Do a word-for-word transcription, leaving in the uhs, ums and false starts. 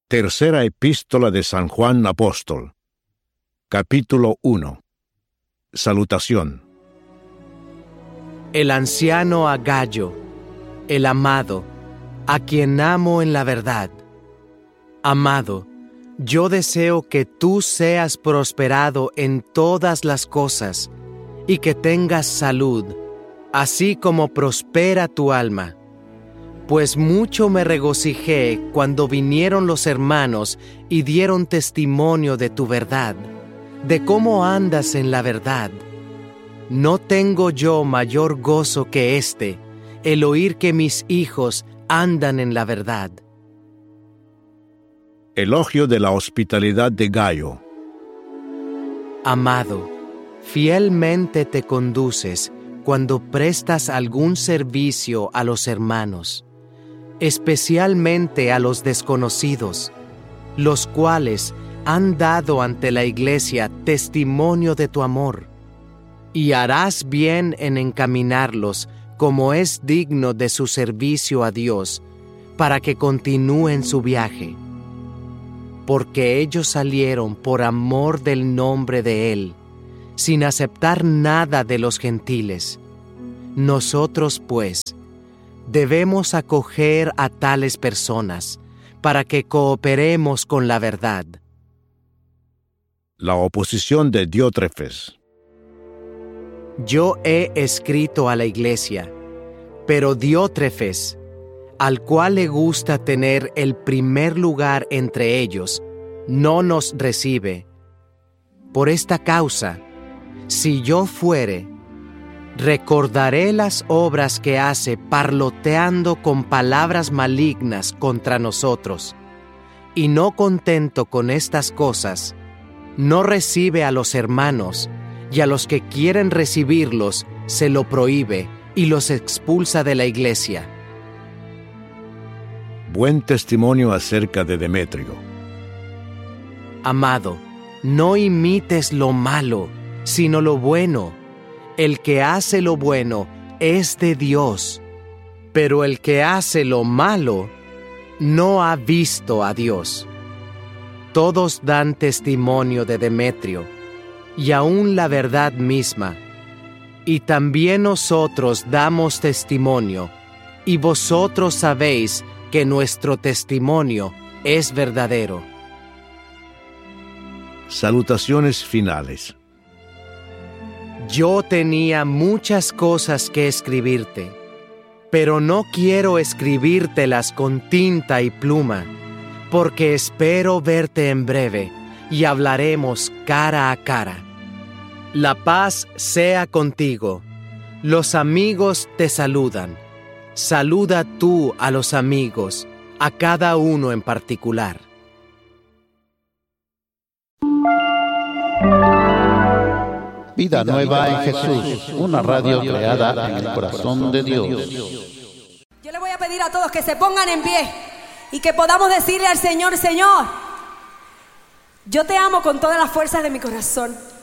Tercera Epístola de San Juan Apóstol. Capítulo uno. Salutación. El anciano Agayo, el amado, a quien amo en la verdad. Amado, yo deseo que tú seas prosperado en todas las cosas y que tengas salud, así como prospera tu alma. Pues mucho me regocijé cuando vinieron los hermanos y dieron testimonio de tu verdad, de cómo andas en la verdad. No tengo yo mayor gozo que este, el oír que mis hijos andan en la verdad. Elogio de la hospitalidad de Gayo. Amado, fielmente te conduces cuando prestas algún servicio a los hermanos, especialmente a los desconocidos, los cuales han dado ante la iglesia testimonio de tu amor, y harás bien en encaminarlos como es digno de su servicio a Dios, para que continúen su viaje. Porque ellos salieron por amor del nombre de Él, sin aceptar nada de los gentiles. Nosotros, pues, debemos acoger a tales personas para que cooperemos con la verdad. La oposición de Diótrefes. Yo he escrito a la iglesia, pero Diótrefes, al cual le gusta tener el primer lugar entre ellos, no nos recibe. Por esta causa, si yo fuere, recordaré las obras que hace parloteando con palabras malignas contra nosotros, y no contento con estas cosas, no recibe a los hermanos, y a los que quieren recibirlos se lo prohíbe y los expulsa de la iglesia. Buen testimonio acerca de Demetrio. Amado, no imites lo malo, sino lo bueno. El que hace lo bueno es de Dios, pero el que hace lo malo no ha visto a Dios. Todos dan testimonio de Demetrio, y aún la verdad misma, y también nosotros damos testimonio, y vosotros sabéis que nuestro testimonio es verdadero. Salutaciones finales. Yo tenía muchas cosas que escribirte, pero no quiero escribírtelas con tinta y pluma, porque espero verte en breve y hablaremos cara a cara. La paz sea contigo. Los amigos te saludan. Saluda tú a los amigos, a cada uno en particular. Vida Nueva en Jesús, una radio creada en el corazón de Dios. Yo le voy a pedir a todos que se pongan en pie y que podamos decirle al Señor: Señor, yo te amo con todas las fuerzas de mi corazón.